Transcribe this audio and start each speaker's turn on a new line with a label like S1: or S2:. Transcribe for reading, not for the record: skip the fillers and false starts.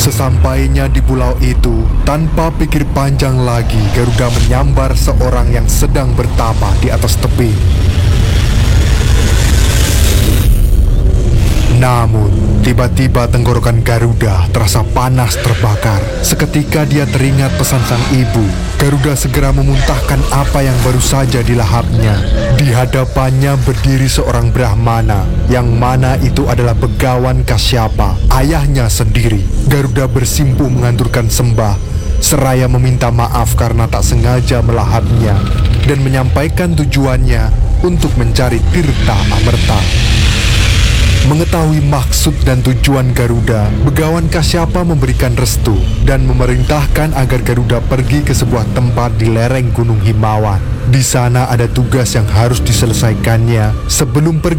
S1: Sesampainya di pulau itu, tanpa pikir panjang lagi, Garuda menyambar seorang yang sedang bertapa di atas tebing. Namun, tiba-tiba tenggorokan Garuda terasa panas terbakar. Seketika dia teringat pesan sang ibu. Garuda segera memuntahkan apa yang baru saja dilahapnya. Di hadapannya berdiri seorang Brahmana, yang mana itu adalah Begawan Kasyapa, ayahnya sendiri. Garuda bersimpuh menganturkan sembah, seraya meminta maaf karena tak sengaja melahapnya, dan menyampaikan tujuannya untuk mencari Tirta Amerta. Mengetahui maksud dan tujuan Garuda, Begawan Kasyapa memberikan restu dan memerintahkan agar Garuda pergi ke sebuah tempat di lereng Gunung Himawan. Di sana ada tugas yang harus diselesaikannya sebelum pergi